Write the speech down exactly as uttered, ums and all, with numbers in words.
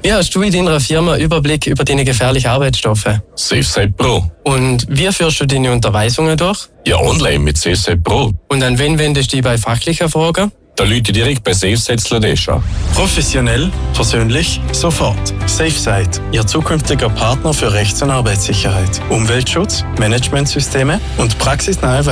Wie hast du in deiner Firma Überblick über deine gefährlichen Arbeitsstoffe? SafeSite Pro. Und wie führst du deine Unterweisungen durch? Ja, online mit SafeSite Pro. Und an wen wendest du dich bei fachlichen Fragen? Da Leute direkt bei SafeSite Slanesha. Professionell, persönlich, sofort. SafeSite, Ihr zukünftiger Partner für Rechts- und Arbeitssicherheit, Umweltschutz, Managementsysteme und praxisnahe